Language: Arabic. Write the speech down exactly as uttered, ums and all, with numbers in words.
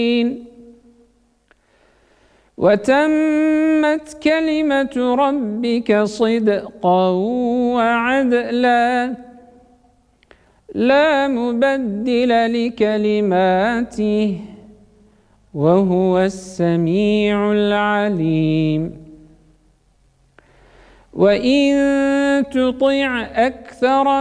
وتمت كلمة ربك صدقا وعدلا لا مبدل لكلماته وهو السميع العليم وإن تطع أكثر